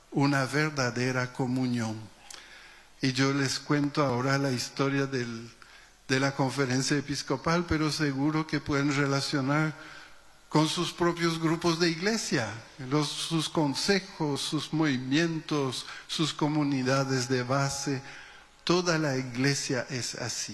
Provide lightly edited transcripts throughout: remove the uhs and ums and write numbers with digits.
una verdadera comunión. Y yo les cuento ahora la historia de la conferencia episcopal, pero seguro que pueden relacionar con sus propios grupos de iglesia, sus consejos, sus movimientos, sus comunidades de base. Toda la iglesia es así.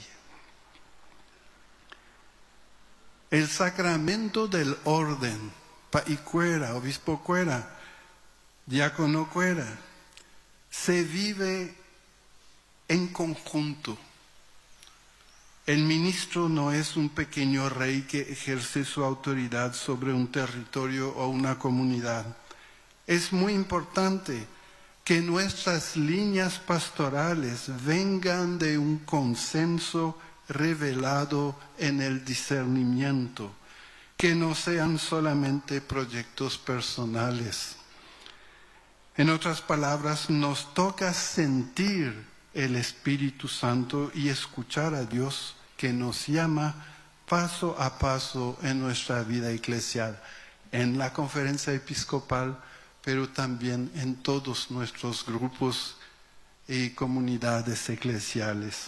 El sacramento del orden, paicuera, obispo cuera, diácono cuera, se vive en conjunto. El ministro no es un pequeño rey que ejerce su autoridad sobre un territorio o una comunidad. Es muy importante que nuestras líneas pastorales vengan de un consenso revelado en el discernimiento, que no sean solamente proyectos personales. En otras palabras, nos toca sentir el Espíritu Santo y escuchar a Dios que nos llama paso a paso en nuestra vida eclesial, en la conferencia episcopal, pero también en todos nuestros grupos y comunidades eclesiales.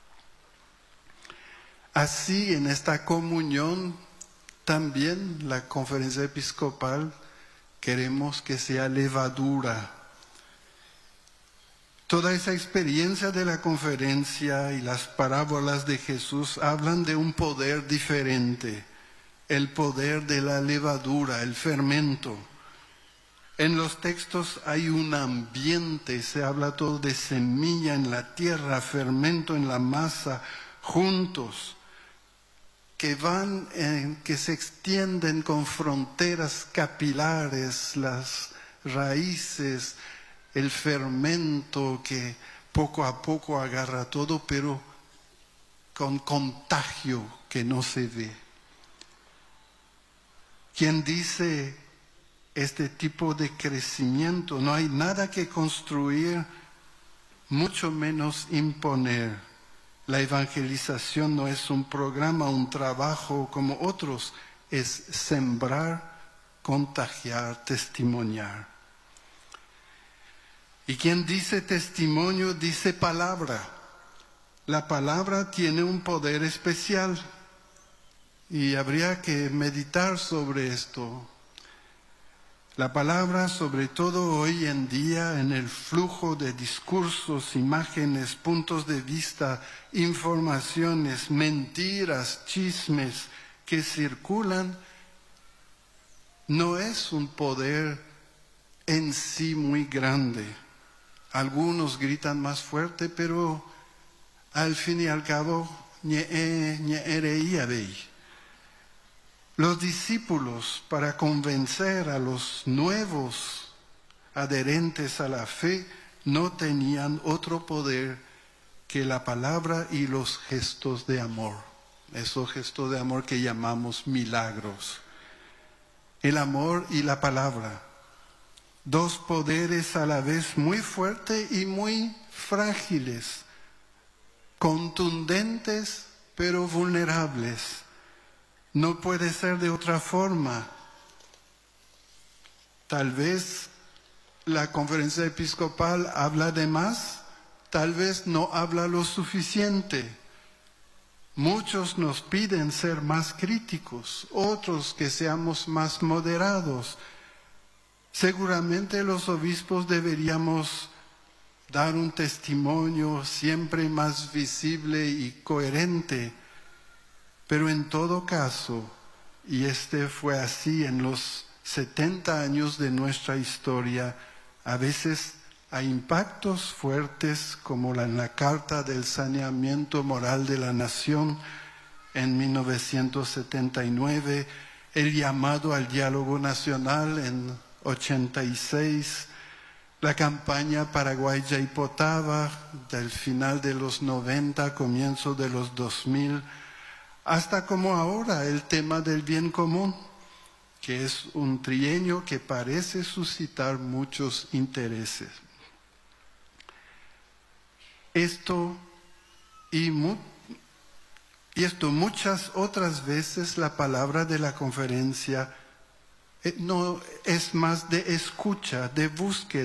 Así, en esta comunión, también la conferencia episcopal queremos que sea levadura. Toda esa experiencia de la conferencia y las parábolas de Jesús hablan de un poder diferente, el poder de la levadura, el fermento. En los textos hay un ambiente, se habla todo de semilla en la tierra, fermento en la masa, juntos, que se extienden con fronteras capilares, las raíces, el fermento que poco a poco agarra todo, pero con contagio que no se ve. Quien dice este tipo de crecimiento, no hay nada que construir, mucho menos imponer. La evangelización no es un programa, un trabajo como otros, es sembrar, contagiar, testimoniar. Y quien dice testimonio, dice palabra. La palabra tiene un poder especial y habría que meditar sobre esto. La palabra, sobre todo hoy en día, en el flujo de discursos, imágenes, puntos de vista, informaciones, mentiras, chismes que circulan, no es un poder en sí muy grande. Algunos gritan más fuerte, pero al fin y al cabo, los discípulos, para convencer a los nuevos adherentes a la fe, no tenían otro poder que la palabra y los gestos de amor. Esos gestos de amor que llamamos milagros. El amor y la palabra. Dos poderes a la vez muy fuertes y muy frágiles, contundentes pero vulnerables. No puede ser de otra forma. Tal vez la conferencia episcopal habla de más, tal vez no habla lo suficiente. Muchos nos piden ser más críticos, otros que seamos más moderados. Seguramente los obispos deberíamos dar un testimonio siempre más visible y coherente, pero en todo caso, y este fue así en los 70 años de nuestra historia, a veces hay impactos fuertes como en la Carta del Saneamiento Moral de la Nación en 1979, el llamado al diálogo nacional en 86, la campaña Paraguay-Yaipotaba del final de los 90, comienzo de los 2000, hasta como ahora el tema del bien común, que es un trienio que parece suscitar muchos intereses. Esto muchas otras veces la palabra de la conferencia no es más de escucha, de búsqueda.